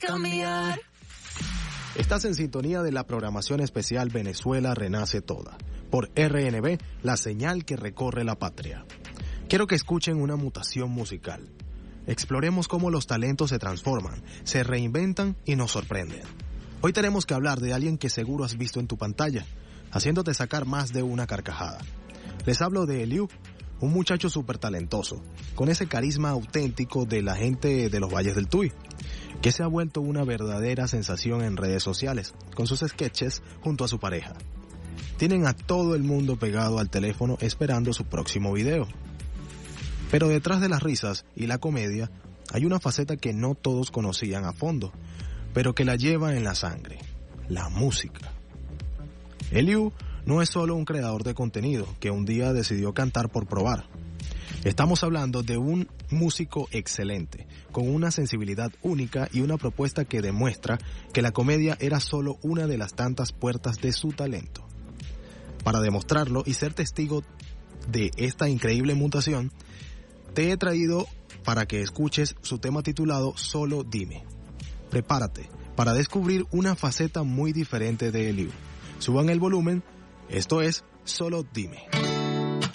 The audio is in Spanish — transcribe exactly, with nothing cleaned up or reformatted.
cambiar. Estás en sintonía de la programación especial Venezuela Renace Toda, por R N B, la señal que recorre la patria. Quiero que escuchen una mutación musical. Exploremos cómo los talentos se transforman, se reinventan y nos sorprenden. Hoy tenemos que hablar de alguien que seguro has visto en tu pantalla, haciéndote sacar más de una carcajada. Les hablo de Eliu, un muchacho súper talentoso, con ese carisma auténtico de la gente de los Valles del Tuy, que se ha vuelto una verdadera sensación en redes sociales, con sus sketches junto a su pareja. Tienen a todo el mundo pegado al teléfono esperando su próximo video. Pero detrás de las risas y la comedia, hay una faceta que no todos conocían a fondo, pero que la lleva en la sangre: la música. Eliu no es solo un creador de contenido que un día decidió cantar por probar. Estamos hablando de un músico excelente, con una sensibilidad única y una propuesta que demuestra que la comedia era solo una de las tantas puertas de su talento. Para demostrarlo y ser testigo de esta increíble mutación, te he traído para que escuches su tema titulado Solo Dime. Prepárate para descubrir una faceta muy diferente de Eliu. Suban el volumen, esto es Solo Dime.